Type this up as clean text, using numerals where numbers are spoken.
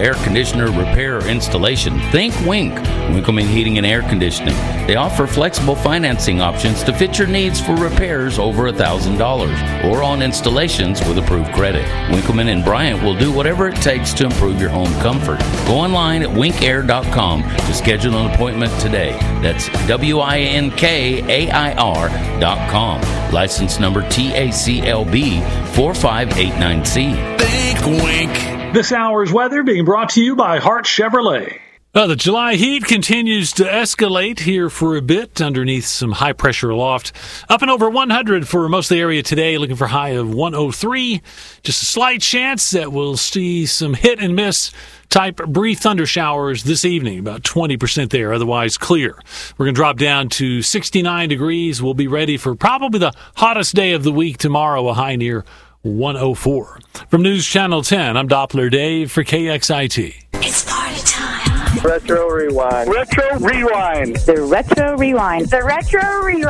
air conditioner repair or installation, think Wink. Winkleman Heating and Air Conditioning. They offer flexible financing options to fit your needs for repairs over $1,000 or on installations with approved credit. Winkleman and Bryant will do whatever it takes to improve your home comfort. Go online at winkair.com to schedule an appointment today. That's WINKAIR.com. License number TACLB 4589C. Think Wink. This hour's weather being brought to you by Hart Chevrolet. The July heat continues to escalate here for a bit underneath some high-pressure aloft. Up and over 100 for most of the area today, looking for a high of 103. Just a slight chance that we'll see some hit-and-miss type brief thunder showers this evening, about 20% there, otherwise clear. We're going to drop down to 69 degrees. We'll be ready for probably the hottest day of the week tomorrow, a high near 104. From News Channel 10, I'm Doppler Dave for KXIT. It's party time. Retro Rewind. Retro Rewind. The Retro Rewind. The Retro Rewind.